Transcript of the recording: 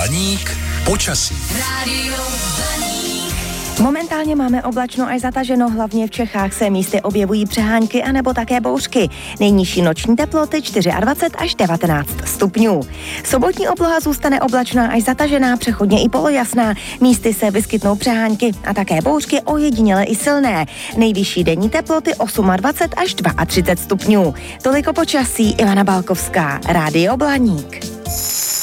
Blaník počasí. Rádio Blaník. Momentálně máme oblačno až zataženo, hlavně v Čechách se místy objevují přehánky anebo také bouřky. Nejnižší noční teploty 24 až 19 stupňů. Sobotní obloha zůstane oblačná až zatažená, přechodně i polojasná. Místy se vyskytnou přehánky a také bouřky, ojediněle i silné. Nejvyšší denní teploty 28 až 32 stupňů. Toliko počasí, Ivana Balkovská, Rádio Blaník.